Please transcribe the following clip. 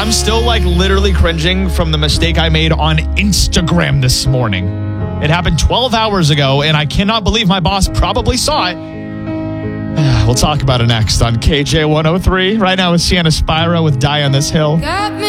I'm still like literally cringing from the mistake I made on Instagram this morning. It happened 12 hours ago, and I cannot believe my boss probably saw it. We'll talk about it next on KJ 103. Right now, it's Sienna Spyro with Die on This Hill.